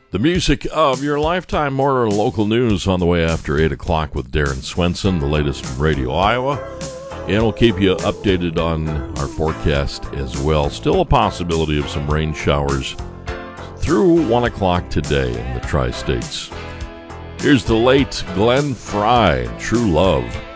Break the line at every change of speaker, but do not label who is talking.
The music of your lifetime. More local news on the way after 8 o'clock with Darren Swenson, the latest from Radio Iowa. And we'll keep you updated on our forecast as well. Still a possibility of some rain showers through 1 o'clock today in the Tri-States. Here's the late Glenn Frey, True Love.